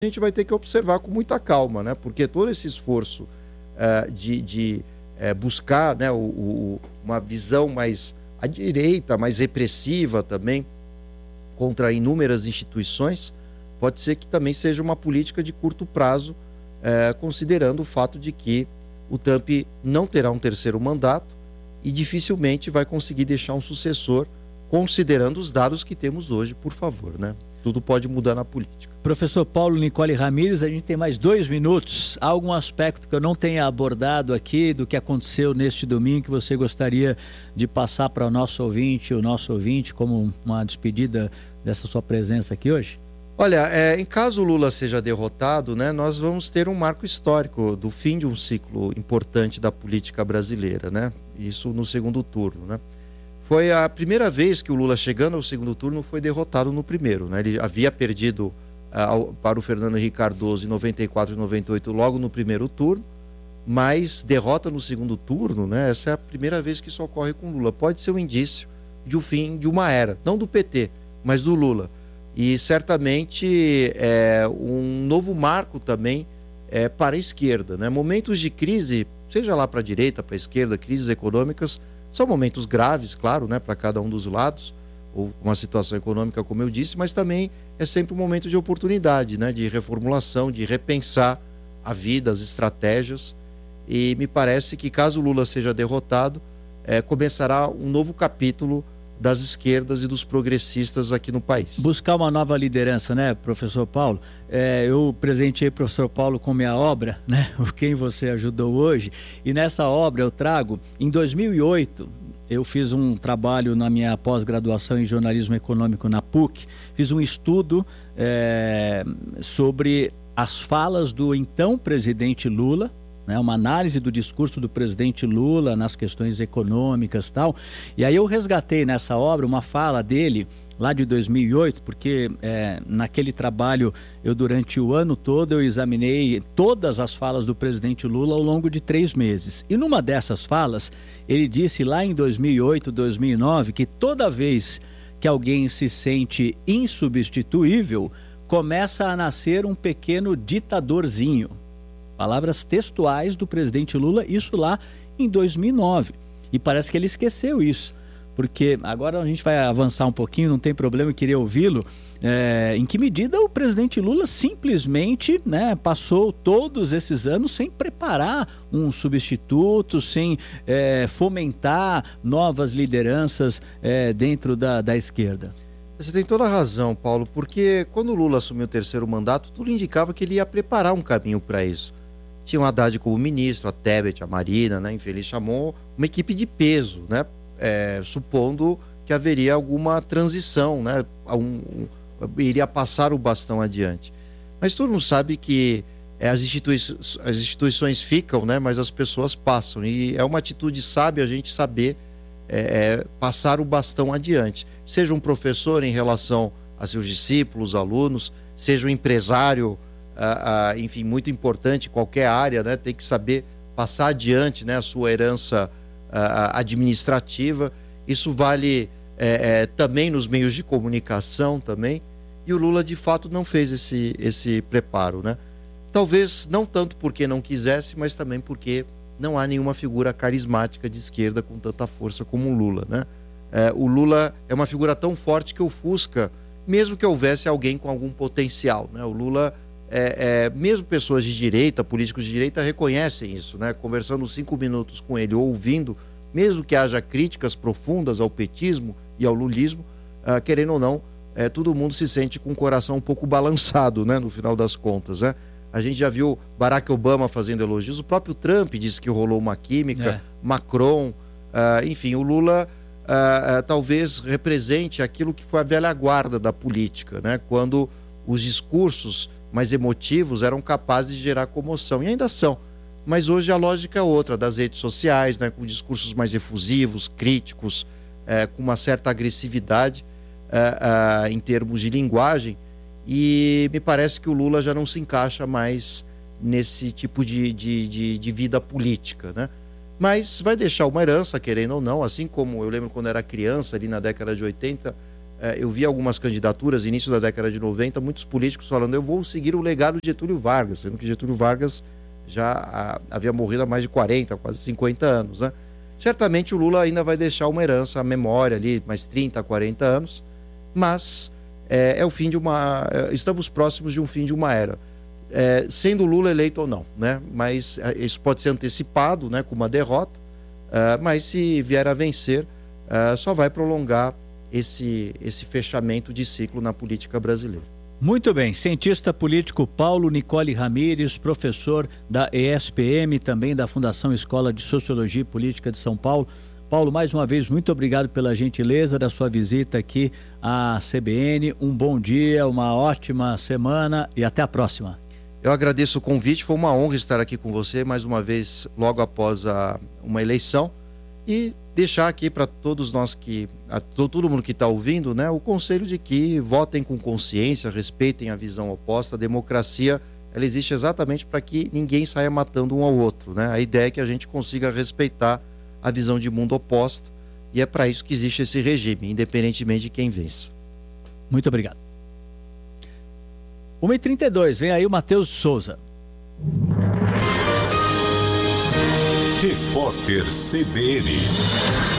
a gente vai ter que observar com muita calma, né? Porque todo esse esforço de buscar, né, uma visão mais à direita, mais repressiva também, contra inúmeras instituições, pode ser que também seja uma política de curto prazo, considerando o fato de que o Trump não terá um terceiro mandato e dificilmente vai conseguir deixar um sucessor, considerando os dados que temos hoje, por favor, né? Tudo pode mudar na política. Professor Paulo Nicole Ramírez, a gente tem mais 2 minutos. Há algum aspecto que eu não tenha abordado aqui do que aconteceu neste domingo que você gostaria de passar para o nosso ouvinte, como uma despedida dessa sua presença aqui hoje? Olha, em caso o Lula seja derrotado, né, nós vamos ter um marco histórico do fim de um ciclo importante da política brasileira, né? Isso no segundo turno, né? Foi a primeira vez que o Lula, chegando ao segundo turno, foi derrotado no primeiro, né? Ele havia perdido para o Fernando Henrique Cardoso em 94 e 98 logo no primeiro turno, mas derrota no segundo turno, né? Essa é a primeira vez que isso ocorre com o Lula. Pode ser um indício de um fim de uma era, não do PT, mas do Lula. E certamente é um novo marco também para a esquerda, né? Momentos de crise, seja lá para a direita, para a esquerda, crises econômicas, são momentos graves, claro, né, para cada um dos lados, ou uma situação econômica, como eu disse, mas também é sempre um momento de oportunidade, né, de reformulação, de repensar a vida, as estratégias. E me parece que, caso o Lula seja derrotado, começará um novo capítulo das esquerdas e dos progressistas aqui no país. Buscar uma nova liderança, né, professor Paulo? Eu presenteei o professor Paulo com minha obra, né, o Quem Você Ajudou Hoje, e nessa obra eu trago, em 2008, eu fiz um trabalho na minha pós-graduação em jornalismo econômico na PUC, fiz um estudo sobre as falas do então presidente Lula, né, uma análise do discurso do presidente Lula nas questões econômicas e tal, e aí eu resgatei nessa obra uma fala dele lá de 2008, porque naquele trabalho durante o ano todo eu examinei todas as falas do presidente Lula ao longo de 3 meses, e numa dessas falas ele disse lá em 2008, 2009 que toda vez que alguém se sente insubstituível, começa a nascer um pequeno ditadorzinho. Palavras textuais do presidente Lula, isso lá em 2009. E parece que ele esqueceu isso, porque agora a gente vai avançar um pouquinho, não tem problema, eu queria ouvi-lo. Em que medida o presidente Lula simplesmente, né, passou todos esses anos sem preparar um substituto, sem fomentar novas lideranças dentro da esquerda? Você tem toda a razão, Paulo, porque quando o Lula assumiu o terceiro mandato, tudo indicava que ele ia preparar um caminho para isso. Tinha o Haddad como ministro, a Tebet, a Marina, né? Enfim, ele chamou uma equipe de peso, né? Supondo que haveria alguma transição, né? Iria passar o bastão adiante. Mas todo mundo sabe que as instituições ficam, né? Mas as pessoas passam. E é uma atitude sábia a gente saber passar o bastão adiante. Seja um professor em relação a seus discípulos, alunos, seja um empresário, enfim, muito importante, qualquer área, né, tem que saber passar adiante, né, a sua herança administrativa. Isso vale também nos meios de comunicação também, e o Lula de fato não fez esse preparo, né? Talvez não tanto porque não quisesse, mas também porque não há nenhuma figura carismática de esquerda com tanta força como o Lula, né? O Lula é uma figura tão forte que ofusca, mesmo que houvesse alguém com algum potencial, né? O Lula, mesmo pessoas de direita, políticos de direita, reconhecem isso, né? Conversando 5 minutos com ele, ou ouvindo, mesmo que haja críticas profundas ao petismo e ao lulismo, querendo ou não, todo mundo se sente com o coração um pouco balançado, né? No final das contas, né? A gente já viu Barack Obama fazendo elogios, o próprio Trump disse que rolou uma química, Macron, enfim, o Lula talvez represente aquilo que foi a velha guarda da política, né? Quando os discursos mais emotivos eram capazes de gerar comoção, e ainda são, mas hoje a lógica é outra, das redes sociais, né? Com discursos mais efusivos, críticos, com uma certa agressividade em termos de linguagem. E me parece que o Lula já não se encaixa mais nesse tipo de vida política, né? Mas vai deixar uma herança, querendo ou não, assim como eu lembro quando era criança, ali na década de 80, eu vi algumas candidaturas, início da década de 90, muitos políticos falando, eu vou seguir o legado de Getúlio Vargas, sendo que Getúlio Vargas já havia morrido há mais de 40, quase 50 anos, né? Certamente o Lula ainda vai deixar uma herança, a memória ali, mais 30, 40 anos, mas é o fim de estamos próximos de um fim de uma era. Sendo Lula eleito ou não, né? Mas isso pode ser antecipado, né, com uma derrota, mas se vier a vencer, só vai prolongar esse fechamento de ciclo na política brasileira. Muito bem, cientista político Paulo Nicole Ramires, professor da ESPM, também da Fundação Escola de Sociologia e Política de São Paulo. Paulo, mais uma vez, muito obrigado pela gentileza da sua visita aqui à CBN. Um bom dia, uma ótima semana e até a próxima. Eu agradeço o convite, foi uma honra estar aqui com você mais uma vez, logo após uma eleição, e deixar aqui para todos nós todo mundo que está ouvindo, né, o conselho de que votem com consciência, respeitem a visão oposta. A democracia, ela existe exatamente para que ninguém saia matando um ao outro, né? A ideia é que a gente consiga respeitar a visão de mundo oposta, e é para isso que existe esse regime, independentemente de quem vença. Muito obrigado. 1h32, vem aí o Matheus Souza. Repórter CBN.